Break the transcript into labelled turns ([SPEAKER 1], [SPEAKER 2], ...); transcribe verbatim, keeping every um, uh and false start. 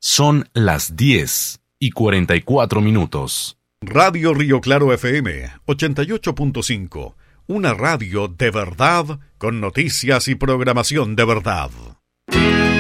[SPEAKER 1] Son las diez y cuarenta y cuatro minutos.
[SPEAKER 2] Radio Río Claro F M ochenta y ocho punto cinco. Una radio de verdad con noticias y programación de verdad.